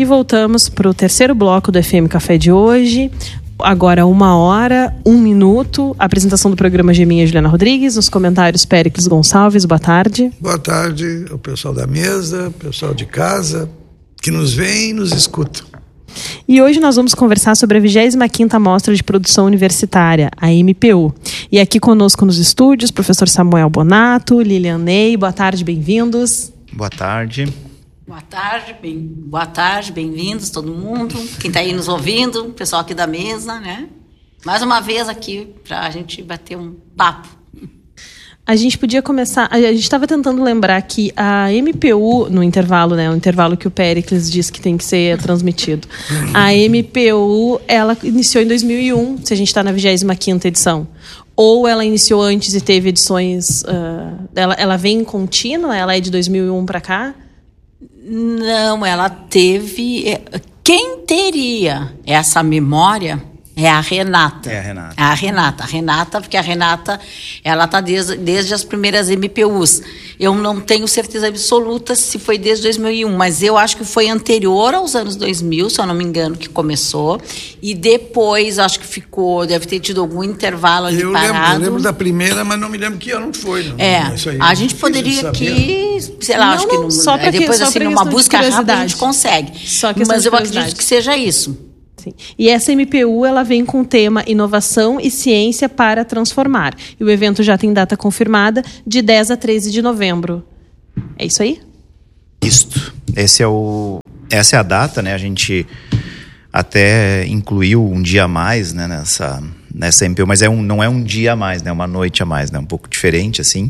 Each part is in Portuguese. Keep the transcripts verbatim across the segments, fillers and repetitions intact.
E voltamos para o terceiro bloco do F M Café de hoje. Agora uma hora, um minuto. A apresentação do programa Geminha Juliana Rodrigues. Nos comentários, Péricles Gonçalves. Boa tarde. Boa tarde ao pessoal da mesa, pessoal de casa, que nos vem e nos escuta. E hoje nós vamos conversar sobre a vigésima quinta Mostra de Produção Universitária, a M P U. E aqui conosco nos estúdios, professor Samuel Bonato, Lilian Ney. Boa tarde, bem-vindos. Boa tarde. Boa tarde, bem, boa tarde, bem-vindos todo mundo, quem está aí nos ouvindo, o pessoal aqui da mesa, né? Mais uma vez aqui para a gente bater um papo. A gente podia começar, a gente estava tentando lembrar que a M P U, no intervalo, né, o intervalo que o Péricles diz que tem que ser transmitido, a M P U, ela iniciou em dois mil e um, se a gente está na vigésima quinta edição. Ou ela iniciou antes e teve edições, uh, ela, ela vem contínua, ela é de dois mil e um para cá? Não, ela teve... Quem teria essa memória é a Renata. É a Renata. A Renata. A Renata, porque a Renata, ela está desde, desde as primeiras M P Us. Eu não tenho certeza absoluta se foi desde dois mil e um, mas eu acho que foi anterior aos anos dois mil, se eu não me engano, que começou. E depois, acho que ficou, deve ter tido algum intervalo ali eu parado. Lembro, eu lembro da primeira, mas não me lembro que ano foi. Não. É, Isso aí, a gente poderia aqui, sei lá, não, acho que não, não, só pra depois que, assim, numa busca rápida a gente consegue. Só mas eu acredito que seja isso. Sim. E essa M P U, ela vem com o tema Inovação e Ciência para Transformar. E o evento já tem data confirmada, de dez a treze de novembro. É isso aí? Isto. Esse é o, essa é a data, né? A gente até incluiu um dia a mais, né, nessa, nessa M P U, mas é um, não é um dia a mais, né? Uma noite a mais, né? Um pouco diferente, assim.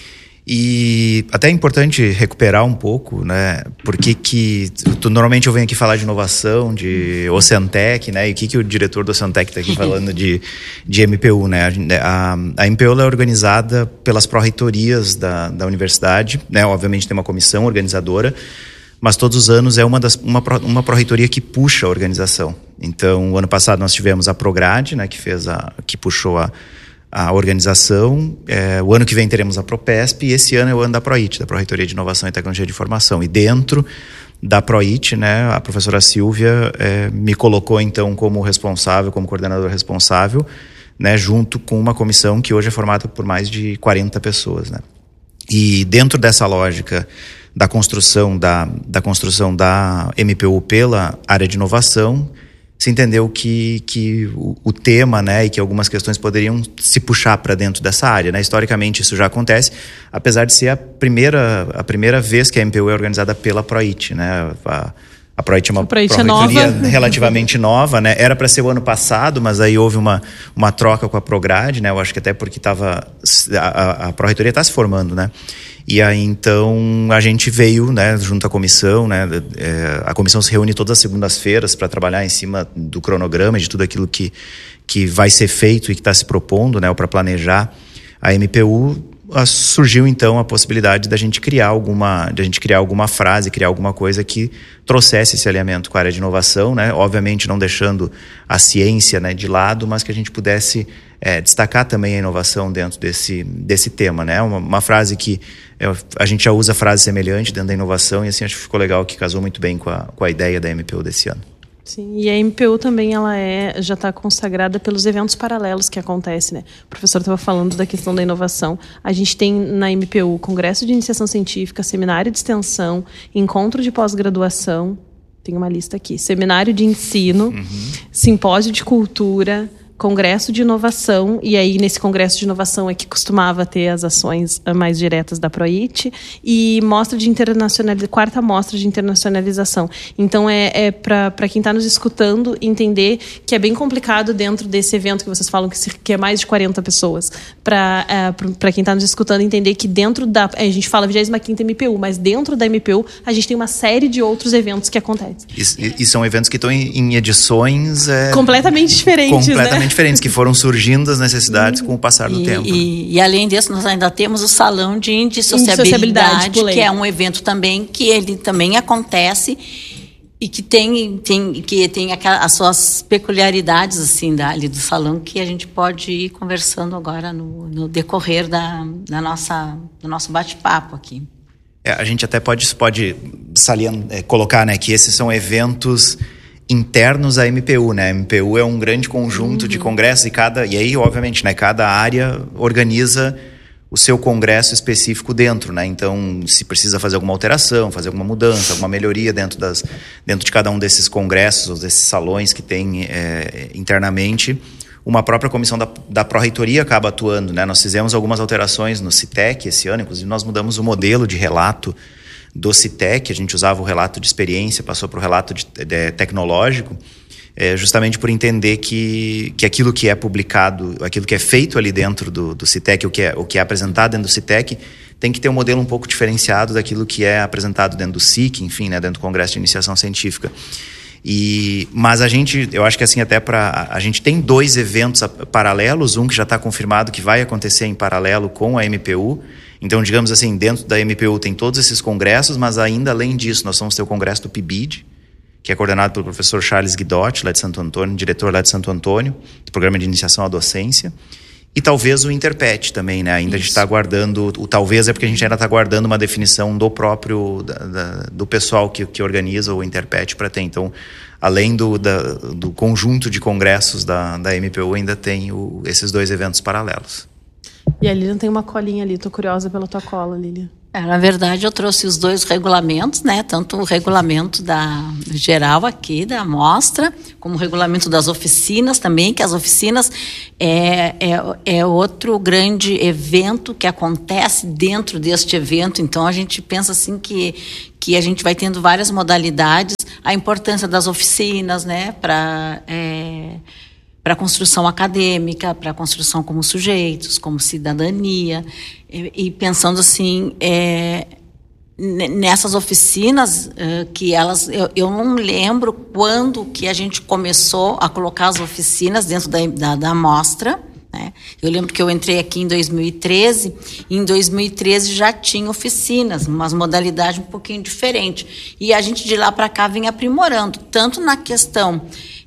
E até é importante recuperar um pouco, né? Porque que tu, normalmente eu venho aqui falar de inovação, de Ocentec, né? E o que, que o diretor do Ocentec está aqui falando de, de M P U, né? A, a M P U é organizada pelas pró-reitorias da, da universidade, né? Obviamente tem uma comissão organizadora, mas todos os anos é uma, das, uma, uma pró-reitoria que puxa a organização. Então, o ano passado nós tivemos a Prograde, né? Que fez a, que puxou a a organização. É, o ano que vem teremos a Propesp e esse ano é o ano da PROIT, da Pró-Reitoria de Inovação e Tecnologia de Informação. E dentro da PROIT, né, a professora Silvia é, me colocou então como responsável, como coordenador responsável, né, junto com uma comissão que hoje é formada por mais de quarenta pessoas, né. E dentro dessa lógica da construção da, da construção da M P U pela área de inovação, se entendeu que, que o, o tema, né, e que algumas questões poderiam se puxar para dentro dessa área, né? Historicamente isso já acontece, apesar de ser a primeira, a primeira vez que a M P U é organizada pela PROIT, né? A, a PROIT é uma pró-reitoria relativamente nova, né? Era para ser o ano passado, mas aí houve uma, uma troca com a Prograde, né? Eu acho que até porque tava, a, a pró-reitoria está se formando, né? E aí, então, a gente veio, né, junto à comissão, né, é, a comissão se reúne todas as segundas-feiras para trabalhar em cima do cronograma, de tudo aquilo que, que vai ser feito e que está se propondo, né, para planejar a M P U. Surgiu, então, a possibilidade da gente criar alguma, da gente criar alguma frase, criar alguma coisa que trouxesse esse alinhamento com a área de inovação, né, obviamente não deixando a ciência, né, de lado, mas que a gente pudesse é, destacar também a inovação dentro desse, desse tema, né, uma, uma frase que é, a gente já usa frase semelhante dentro da inovação e assim acho que ficou legal, que casou muito bem com a, com a ideia da M P U desse ano. Sim, e a M P U também ela é, já está consagrada pelos eventos paralelos que acontecem, né? O professor estava falando da questão da inovação. A gente tem na M P U Congresso de Iniciação Científica, Seminário de Extensão, Encontro de Pós-Graduação, tem uma lista aqui, Seminário de Ensino, uhum. Simpósio de Cultura, Congresso de Inovação, e aí nesse Congresso de Inovação é que costumava ter as ações mais diretas da PROIT, e mostra de internacionalização, quarta mostra de internacionalização. Então é, é para quem está nos escutando entender que é bem complicado dentro desse evento que vocês falam que, se, que é mais de quarenta pessoas, para é, para quem está nos escutando entender que dentro da, a gente fala vigésima quinta M P U, mas dentro da M P U a gente tem uma série de outros eventos que acontecem. E, e são eventos que estão em, em edições é, completamente diferentes, completamente né? diferentes, que foram surgindo as necessidades com o passar do e, tempo. E, e além disso, nós ainda temos o Salão de Indissociabilidade, que é um evento também que ele também acontece e que tem, tem, que tem as suas peculiaridades assim, da, ali do salão, que a gente pode ir conversando agora no, no decorrer da, da nossa, do nosso bate-papo aqui. É, a gente até pode, pode salientar, é, colocar, né, que esses são eventos internos à M P U, né? A M P U é um grande conjunto uhum. de congressos e cada, e aí, obviamente, né, cada área organiza o seu congresso específico dentro, né? Então, se precisa fazer alguma alteração, fazer alguma mudança, alguma melhoria dentro, das, dentro de cada um desses congressos, desses salões que tem é, internamente, uma própria comissão da, da Pró-Reitoria acaba atuando, né? Nós fizemos algumas alterações no CITEC esse ano, inclusive nós mudamos o modelo de relato do CITEC, a gente usava o relato de experiência, passou para o relato de, de, tecnológico, é, justamente por entender que, que aquilo que é publicado, aquilo que é feito ali dentro do, do CITEC, o que, é, o que é apresentado dentro do CITEC, tem que ter um modelo um pouco diferenciado daquilo que é apresentado dentro do S I C, enfim, né, dentro do Congresso de Iniciação Científica. E, mas a gente, eu acho que assim, até para a gente tem dois eventos paralelos, um que já está confirmado que vai acontecer em paralelo com a M P U. Então, digamos assim, dentro da M P U tem todos esses congressos, mas ainda além disso, nós vamos ter o congresso do P I B I D, que é coordenado pelo professor Charles Guidotti, lá de Santo Antônio, diretor lá de Santo Antônio, do Programa de Iniciação à Docência. E talvez o Interpet também, né? Ainda Isso. a gente está aguardando, o talvez é porque a gente ainda está aguardando uma definição do próprio, da, da, do pessoal que, que organiza o Interpet para ter. Então, além do, da, do conjunto de congressos da, da M P U, ainda tem o, esses dois eventos paralelos. E a Lilian tem uma colinha ali, tô curiosa pela tua cola, Lilian. É, na verdade, eu trouxe os dois regulamentos, né? Tanto o regulamento da geral aqui da amostra, como o regulamento das oficinas também, que as oficinas é, é, é outro grande evento que acontece dentro deste evento. Então, a gente pensa assim que, que a gente vai tendo várias modalidades, a importância das oficinas, né? Para... É, para a construção acadêmica, para a construção como sujeitos, como cidadania, e, e pensando assim, é, nessas oficinas, é, que elas, eu, eu não lembro quando que a gente começou a colocar as oficinas dentro da, da, da amostra, né? Eu lembro que eu entrei aqui em dois mil e treze, e em dois mil e treze já tinha oficinas, umas modalidades um pouquinho diferentes, e a gente de lá para cá vem aprimorando, tanto na questão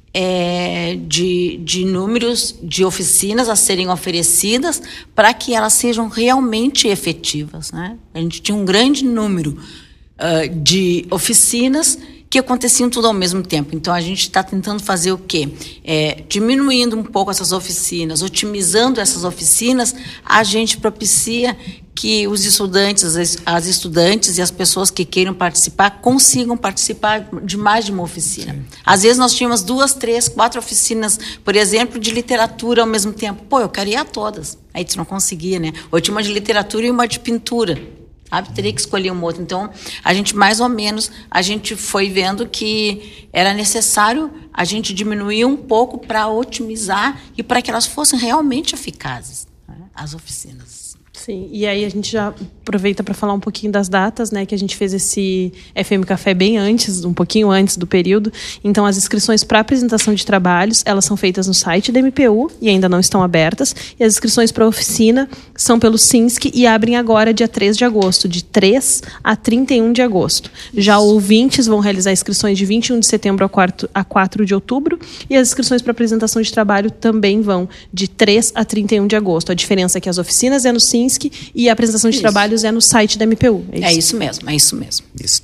É, de, de números de oficinas a serem oferecidas para que elas sejam realmente efetivas, né? A gente tinha um grande número uh, de oficinas que aconteciam tudo ao mesmo tempo. Então, a gente está tentando fazer o quê? É, diminuindo um pouco essas oficinas, otimizando essas oficinas, a gente propicia que os estudantes, as, as estudantes e as pessoas que queiram participar consigam participar de mais de uma oficina. Sim. Às vezes nós tínhamos duas, três, quatro oficinas, por exemplo, de literatura ao mesmo tempo. Pô, eu queria ir a todas. Aí tu não conseguia, né? Ou tinha uma de literatura e uma de pintura. Sabe? Teria que escolher um outro. Então, a gente mais ou menos, a gente foi vendo que era necessário a gente diminuir um pouco para otimizar e para que elas fossem realmente eficazes, né? As oficinas. Sim, e aí a gente já aproveita para falar um pouquinho das datas, né, que a gente fez esse F M Café bem antes, um pouquinho antes do período. Então, as inscrições para apresentação de trabalhos, elas são feitas no site da M P U e ainda não estão abertas. E as inscrições para a oficina são pelo SINSC e abrem agora dia três de agosto, de três a trinta e um de agosto. Já ouvintes vão realizar inscrições de vinte e um de setembro a quatro de outubro e as inscrições para apresentação de trabalho também vão de três a trinta e um de agosto. A diferença é que as oficinas é no SINSC e a apresentação de isso. trabalhos é no site da M P U. É isso, é isso mesmo, é isso mesmo. Isso.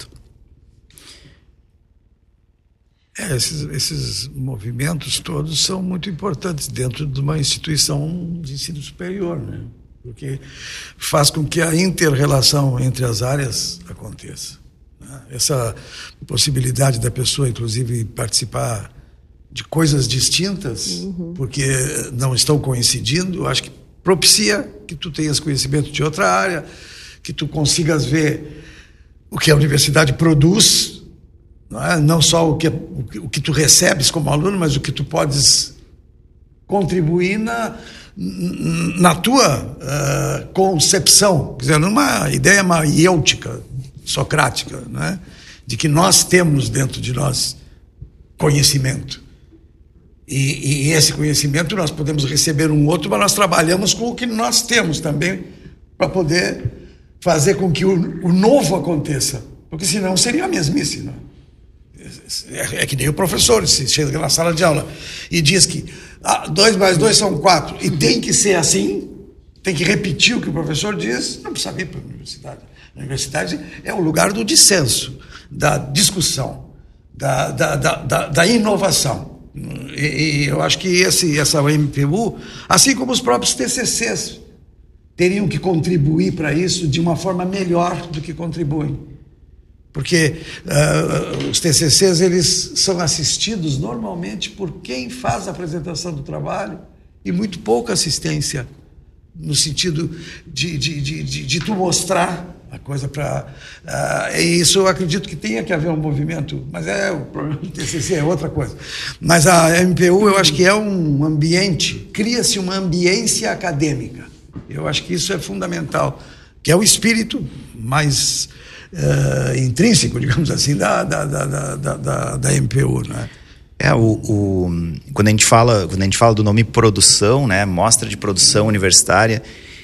É, esses, esses movimentos todos são muito importantes dentro de uma instituição de ensino superior, né? Porque faz com que a inter-relação entre as áreas aconteça, né? Essa possibilidade da pessoa, inclusive, participar de coisas distintas, uhum. porque não estão coincidindo, eu acho que propicia que tu tenhas conhecimento de outra área, que tu consigas ver o que a universidade produz, não é? Não só o que, o que tu recebes como aluno, mas o que tu podes contribuir na, na tua uh, concepção, quer dizer, numa ideia maiêutica, socrática, não é? De que nós temos dentro de nós conhecimento. E, e esse conhecimento nós podemos receber um outro, mas nós trabalhamos com o que nós temos também para poder fazer com que o, o novo aconteça, porque senão seria a mesmice, não? É, é que nem o professor, se chega na sala de aula e diz que ah, dois mais dois são quatro e tem que ser assim, tem que repetir o que o professor diz, não precisa vir para a universidade. A universidade é o lugar do dissenso, da discussão, da, da, da, da, da inovação. E, e eu acho que esse, essa M P U, assim como os próprios T C Cs, teriam que contribuir para isso de uma forma melhor do que contribuem. Porque uh, os T C Cs, eles são assistidos normalmente por quem faz a apresentação do trabalho e muito pouca assistência no sentido de, de, de, de, de tu mostrar a coisa para... Uh, e isso eu acredito que tenha que haver um movimento, mas é o problema do T C C é outra coisa. Mas a M P U eu acho que é um ambiente, cria-se uma ambiência acadêmica. Eu acho que isso é fundamental, que é o espírito mais uh, intrínseco, digamos assim, da, da, da, da, da, da M P U, né? É, o, o, quando, a gente fala, quando a gente fala do nome produção, né, mostra de produção universitária,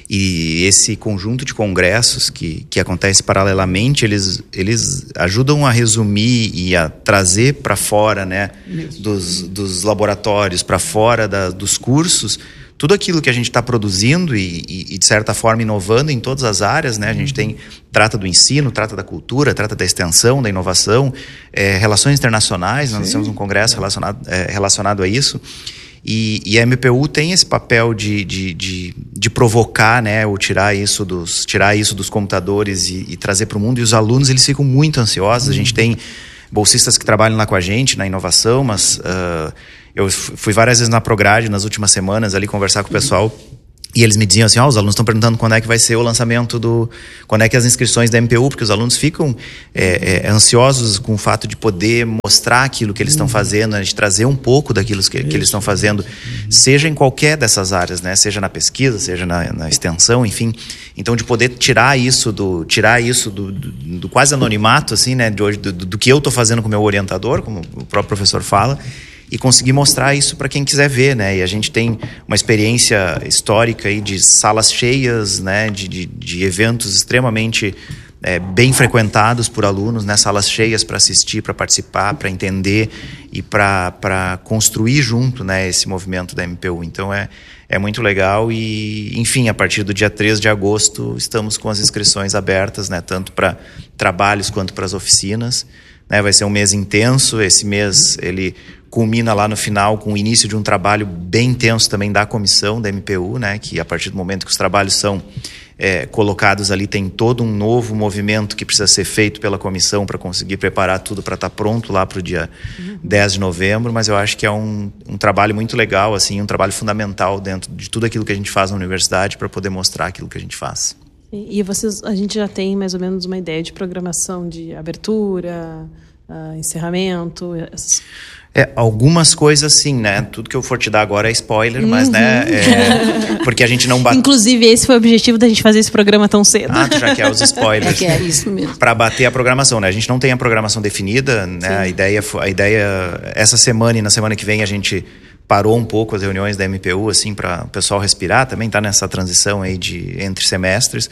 e esse conjunto de congressos que, que acontece paralelamente, eles, eles ajudam a resumir e a trazer para fora, né, dos, dos laboratórios, para fora da, dos cursos, tudo aquilo que a gente está produzindo e, e, de certa forma, inovando em todas as áreas, né? A gente tem, trata do ensino, trata da cultura, trata da extensão, da inovação, é, relações internacionais. Sim. Nós temos um congresso relacionado, é, relacionado a isso. E, e a M P U tem esse papel de, de, de, de provocar, né? Ou tirar isso dos, tirar isso dos computadores e, e trazer para o mundo. E os alunos, eles ficam muito ansiosos. Uhum. A gente tem bolsistas que trabalham lá com a gente, na inovação, mas... Uh, eu fui várias vezes na Prograde nas últimas semanas ali conversar com o pessoal e eles me diziam assim, ó, oh, os alunos estão perguntando quando é que vai ser o lançamento do... quando é que as inscrições da M P U, porque os alunos ficam é, é, ansiosos com o fato de poder mostrar aquilo que eles estão fazendo, né, de trazer um pouco daquilo que, que eles estão fazendo, seja em qualquer dessas áreas, né, seja na pesquisa, seja na, na extensão, enfim. Então, de poder tirar isso do, tirar isso do, do, do quase anonimato, assim, né, de hoje, do, do que eu estou fazendo com o meu orientador, como o próprio professor fala, e conseguir mostrar isso para quem quiser ver, né? E a gente tem uma experiência histórica aí de salas cheias, né? De, de, de eventos extremamente é, bem frequentados por alunos, né? Salas cheias para assistir, para participar, para entender e para construir junto, né? Esse movimento da M P U. Então é, é muito legal e, enfim, a partir do dia três de agosto estamos com as inscrições abertas, né? Tanto para trabalhos quanto para as oficinas, né? Vai ser um mês intenso, esse mês ele culmina lá no final com o início de um trabalho bem intenso também da comissão da M P U, né? Que a partir do momento que os trabalhos são é, colocados ali, tem todo um novo movimento que precisa ser feito pela comissão para conseguir preparar tudo para estar tá pronto lá para o dia uhum. dez de novembro, mas eu acho que é um, um trabalho muito legal, assim, um trabalho fundamental dentro de tudo aquilo que a gente faz na universidade para poder mostrar aquilo que a gente faz. E vocês, a gente já tem mais ou menos uma ideia de programação de abertura, uh, encerramento, essas... É, algumas coisas sim, né? Tudo que eu for te dar agora é spoiler, uhum. mas né? É, porque a gente não bate... Inclusive, esse foi o objetivo da gente fazer esse programa tão cedo. Ah, tu já quer os spoilers. É que é isso mesmo. Para bater a programação, né? A gente não tem a programação definida, né? A ideia, a ideia, essa semana e na semana que vem a gente parou um pouco as reuniões da M P U, assim, para o pessoal respirar, também tá nessa transição aí de entre semestres.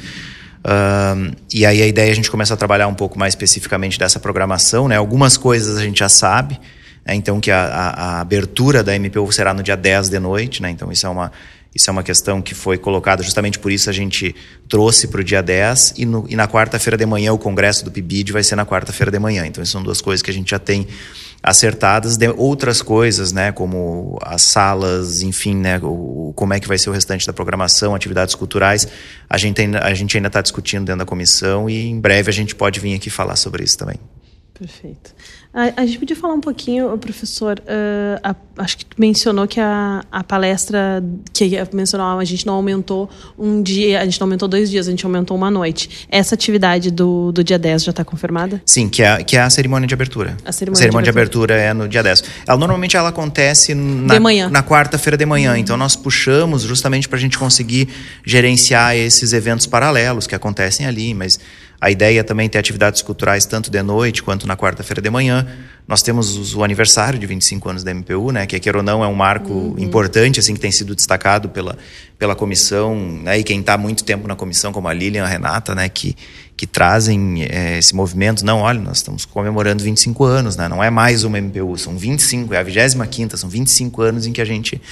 Uh, e aí a ideia é a gente começar a trabalhar um pouco mais especificamente dessa programação, né? Algumas coisas a gente já sabe, né? Então que a, a, a abertura da M P U será no dia dez de noite, né? Então isso é uma, isso é uma questão que foi colocada, justamente por isso a gente trouxe para o dia dez e, no, e na quarta-feira de manhã o congresso do P I B I D vai ser na quarta-feira de manhã. Então isso são duas coisas que a gente já tem acertadas. De outras coisas, né, como as salas, enfim, né, o, como é que vai ser o restante da programação, atividades culturais, a gente, tem, a gente ainda está discutindo dentro da comissão e em breve a gente pode vir aqui falar sobre isso também. Perfeito. A, a gente podia falar um pouquinho, professor, uh, a, acho que tu mencionou que a, a palestra, que mencionou, a gente não aumentou um dia, a gente não aumentou dois dias, a gente aumentou uma noite. Essa atividade do, do dia dez já está confirmada? Sim, que é, que é a cerimônia de abertura. A cerimônia, a cerimônia de, abertura. de abertura é no dia dez. Ela, normalmente ela acontece na, de manhã. na quarta-feira de manhã, uhum. Então nós puxamos justamente para a gente conseguir gerenciar esses eventos paralelos que acontecem ali, mas... A ideia é também ter atividades culturais tanto de noite quanto na quarta-feira de manhã. Nós temos o aniversário de vinte e cinco anos da M P U, né, que quer ou não é um marco uhum. importante, assim, que tem sido destacado pela, pela comissão, né, e quem está há muito tempo na comissão, como a Lilian, a Renata, né, que, que trazem é, esse movimento. Não, olha, nós estamos comemorando vinte e cinco anos, né, não é mais uma M P U, são vinte e cinco, é a vigésima quinta, são vinte e cinco anos em que a gente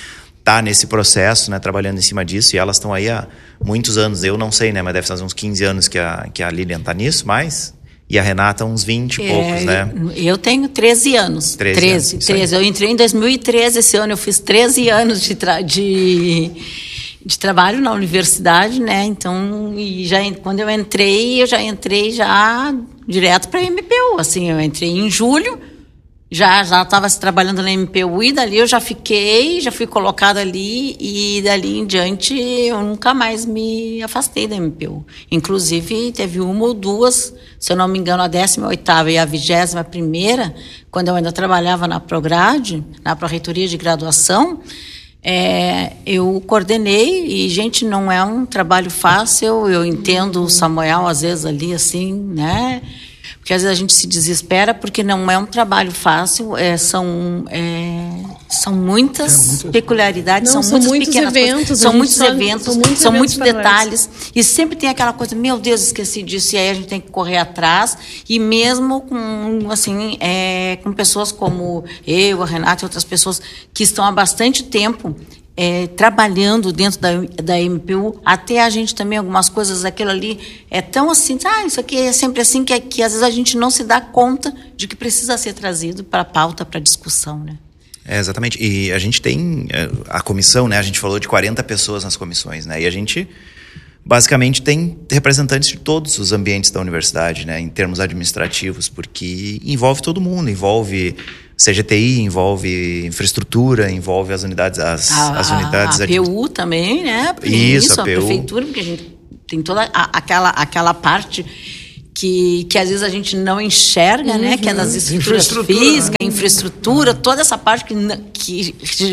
tá nesse processo, né, trabalhando em cima disso, e elas estão aí há muitos anos. Eu não sei, né, mas deve fazer uns quinze anos que a, que a Lilian tá nisso, mas... E a Renata uns vinte e é, poucos, né? Eu tenho treze anos. treze, treze, anos, treze. Eu entrei em dois mil e treze, esse ano eu fiz treze anos de, tra- de, de trabalho na universidade, né? Então, e já, quando eu entrei, eu já entrei já direto para a M P U. Assim, eu entrei em julho, já já estava trabalhando na M P U e dali eu já fiquei, já fui colocada ali e dali em diante eu nunca mais me afastei da M P U. Inclusive teve uma ou duas, se eu não me engano, a décima oitava e a vigésima primeira, quando eu ainda trabalhava na Prograde, na Pró-Reitoria de Graduação, é, eu coordenei e, gente, não é um trabalho fácil. Eu entendo o Samuel às vezes ali assim, né? Porque às vezes a gente se desespera porque não é um trabalho fácil, é, são, é, são muitas, é, muitas peculiaridades, não, são, são muitas pequenas eventos, coisas, são muitos sabe, eventos, são muitos, são eventos muitos detalhes, e sempre tem aquela coisa, meu Deus, esqueci disso, e aí a gente tem que correr atrás, e mesmo com, assim, é, com pessoas como eu, a Renata e outras pessoas que estão há bastante tempo É, trabalhando dentro da, da M P U, até a gente também, algumas coisas, aquilo ali é tão assim, ah, isso aqui é sempre assim, que, que às vezes a gente não se dá conta de que precisa ser trazido para a pauta, para a discussão, né? É, exatamente, e a gente tem a comissão, né, a gente falou de quarenta pessoas nas comissões, né, e a gente basicamente tem representantes de todos os ambientes da universidade, né, em termos administrativos, porque envolve todo mundo, envolve C G T I, envolve infraestrutura, envolve as unidades, as, a, as unidades... A, a P U também, né? Isso, Isso, a, a P U. prefeitura, porque a gente tem toda a, aquela, aquela parte que, que às vezes a gente não enxerga, uhum. né? Que é das estruturas físicas, né? Infraestrutura, toda essa parte que, que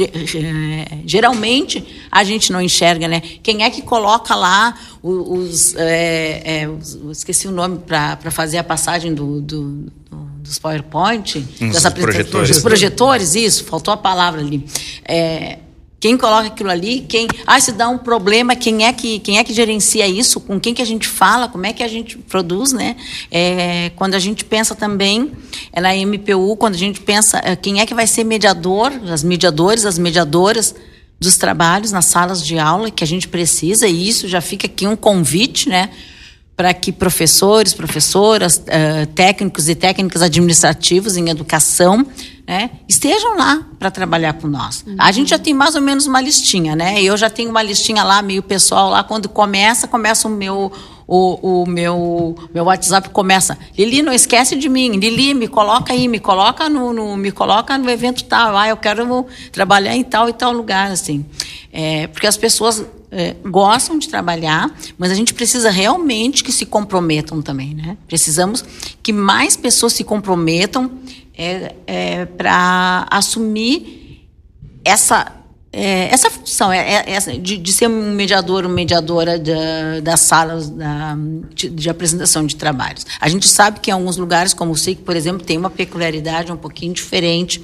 geralmente a gente não enxerga, né? Quem é que coloca lá os... É, é, os esqueci o nome para fazer a passagem do... do dos PowerPoint, Uns das projetores. Os projetores, isso, faltou a palavra ali. É, quem coloca aquilo ali, quem... Ah, se dá um problema, quem é que, quem é que gerencia isso? Com quem que a gente fala? Como é que a gente produz, né? É, quando a gente pensa também é na M P U, quando a gente pensa é, quem é que vai ser mediador, as mediadores, as mediadoras dos trabalhos nas salas de aula que a gente precisa, e isso já fica aqui um convite, né? Para que professores, professoras, uh, técnicos e técnicas administrativos em educação, né, estejam lá para trabalhar com nós. Uhum. A gente já tem mais ou menos uma listinha, né? Eu já tenho uma listinha lá, meio pessoal lá, quando começa, começa o meu, o, o meu, meu WhatsApp começa, Lili, não esquece de mim, Lili, me coloca aí, me coloca no, no, me coloca no evento tal, ah, eu quero trabalhar em tal e tal lugar, assim. É, porque as pessoas é, gostam de trabalhar, mas a gente precisa realmente que se comprometam também, né? Precisamos que mais pessoas se comprometam é, é, para assumir essa, é, essa função é, é, de, de ser um mediador, uma mediadora da, das salas da, de, de apresentação de trabalhos. A gente sabe que em alguns lugares, como o S I C, por exemplo, tem uma peculiaridade um pouquinho diferente,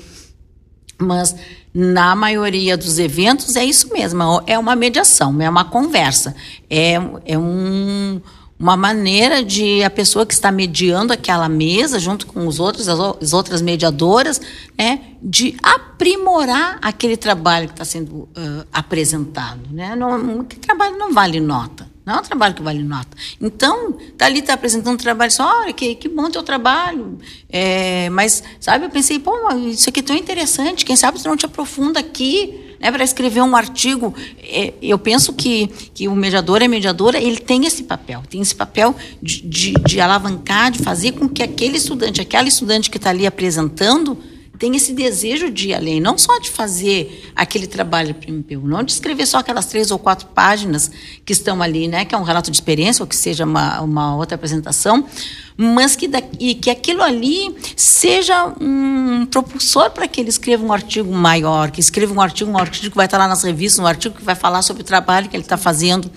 mas na maioria dos eventos é isso mesmo, é uma mediação, é uma conversa, é, é um, uma maneira de a pessoa que está mediando aquela mesa, junto com os outros, as, as outras mediadoras, né, de aprimorar aquele trabalho que está sendo uh, apresentado. Né? Não, que trabalho não vale nota. Não é um trabalho que vale nota. Então, tá ali, tá apresentando um trabalho, só, olha, que, que bom teu trabalho. É, mas, sabe, eu pensei, pô, isso aqui é tão interessante, quem sabe tu não te aprofunda aqui, né, para escrever um artigo. É, eu penso que, que o mediador e a mediadora, ele tem esse papel, tem esse papel de, de, de alavancar, de fazer com que aquele estudante, aquela estudante que está ali apresentando, tem esse desejo de ir além, não só de fazer aquele trabalho para o M P U, não de escrever só aquelas três ou quatro páginas que estão ali, né, que é um relato de experiência ou que seja uma, uma outra apresentação, mas que, da, e que aquilo ali seja um propulsor para que ele escreva um artigo maior, que escreva um artigo, um artigo que vai estar lá nas revistas, um artigo que vai falar sobre o trabalho que ele está fazendo,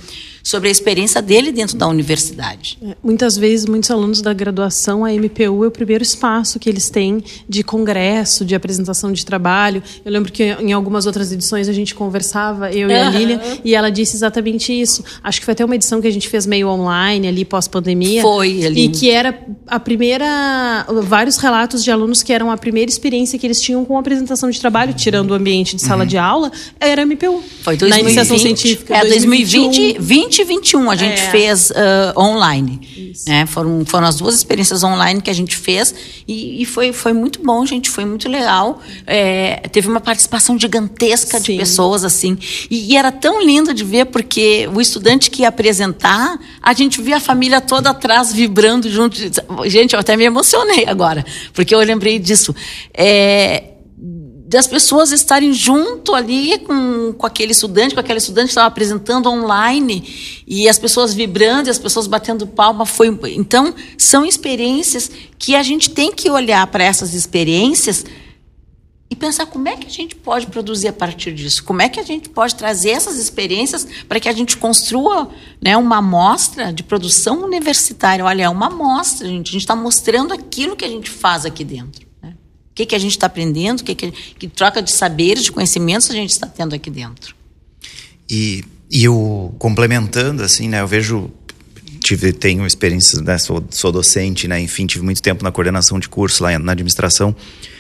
sobre a experiência dele dentro da universidade. É, muitas vezes, muitos alunos da graduação, a M P U é o primeiro espaço que eles têm de congresso, de apresentação de trabalho. Eu lembro que em algumas outras edições a gente conversava, eu e a Uhum. Lília, e ela disse exatamente isso. Acho que foi até uma edição que a gente fez meio online, ali pós-pandemia. Foi, ali. E que era a primeira... Vários relatos de alunos que eram a primeira experiência que eles tinham com a apresentação de trabalho, tirando o ambiente de sala uhum. de aula, era a M P U. Foi dois mil e vinte. Na iniciação científica. É, dois mil e vinte, vinte e vinte e um a gente é. fez uh, online. Né? Foram, foram as duas experiências online que a gente fez e, e foi, foi muito bom, gente. Foi muito legal. É, teve uma participação gigantesca Sim. de pessoas, assim. E, e era tão lindo de ver, porque o estudante que ia apresentar, a gente via a família toda atrás vibrando junto. Gente, eu até me emocionei agora, porque eu lembrei disso. É... das pessoas estarem junto ali com, com aquele estudante, com aquela estudante que estava apresentando online, e as pessoas vibrando, e as pessoas batendo palma. Foi... Então, são experiências que a gente tem que olhar para essas experiências e pensar como é que a gente pode produzir a partir disso, como é que a gente pode trazer essas experiências para que a gente construa, né, uma amostra de produção universitária. Olha, é uma amostra, gente. A gente está mostrando aquilo que a gente faz aqui dentro. O que, que a gente está aprendendo, que, que, que troca de saberes, de conhecimentos a gente está tendo aqui dentro. E, e eu, complementando, assim, né, eu vejo, tive, tenho experiências, né, sou, sou docente, né, enfim, tive muito tempo na coordenação de curso lá na administração,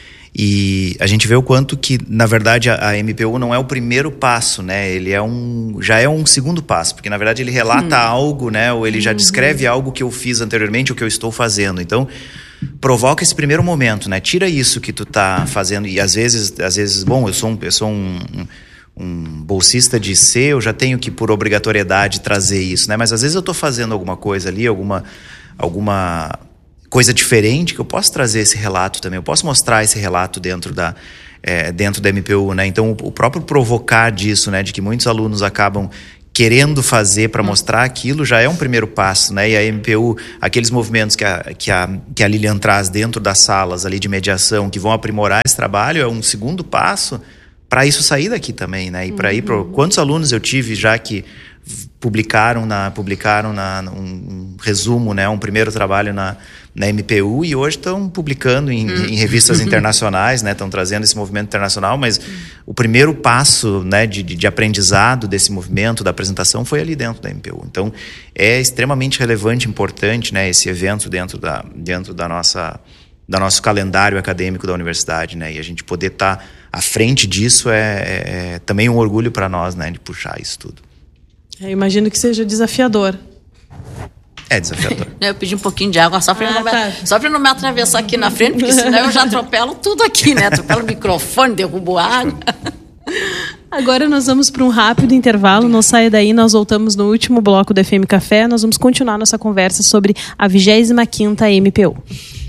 e a gente vê o quanto que, na verdade, a, a M P U não é o primeiro passo, né, ele é um, já é um segundo passo, porque, na verdade, ele relata hum. algo, né, ou ele já uhum. descreve algo que eu fiz anteriormente, o que eu estou fazendo. Então, provoca esse primeiro momento, né? Tira isso que tu tá fazendo, e às vezes, às vezes, bom, eu sou um, eu sou um, um, um bolsista de C, eu já tenho que, por obrigatoriedade, trazer isso, né? Mas às vezes eu tô fazendo alguma coisa ali, alguma, alguma coisa diferente, que eu posso trazer esse relato também, eu posso mostrar esse relato dentro da, é, dentro da M P U, né? Então, o próprio provocar disso, né? De que muitos alunos acabam querendo fazer para mostrar aquilo, já é um primeiro passo, né? E a M P U, aqueles movimentos que a, que, a, que a Lilian traz dentro das salas ali de mediação, que vão aprimorar esse trabalho, é um segundo passo para isso sair daqui também, né? E para uhum. ir para... Quantos alunos eu tive já que publicaram, na, publicaram na, um, um resumo, né? Um primeiro trabalho na, na M P U, e hoje estão publicando em, uhum. em revistas internacionais, né? Estão trazendo esse movimento internacional, mas uhum. o primeiro passo, né, de, de aprendizado desse movimento, da apresentação, foi ali dentro da M P U. Então, é extremamente relevante, importante, né, esse evento dentro da, dentro da nossa, da nosso calendário acadêmico da universidade, né? E a gente poder estar tá à frente disso é, é, é também um orgulho para nós, né, de puxar isso tudo. Eu imagino que seja desafiador. É desafiador. Eu pedi um pouquinho de água só para ah, não, tá. me, não me atravessar aqui na frente, porque senão eu já atropelo tudo aqui, né? Atropelo o microfone, derrubo a água. Agora nós vamos para um rápido intervalo, não saia daí, nós voltamos no último bloco do F M Café, nós vamos continuar nossa conversa sobre a vigésima quinta M P U.